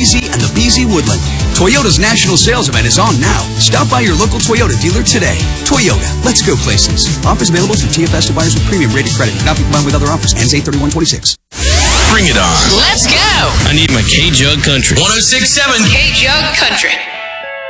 BZ and the BZ Woodland. Toyota's national sales event is on now. Stop by your local Toyota dealer today. Toyota, let's go places. Offers available through TFS to buyers with premium rated credit. Cannot be combined with other offers. Ends 8/31/26. Bring it on. Let's go. I need my K-Jug Country. 106.7 K-Jug Country.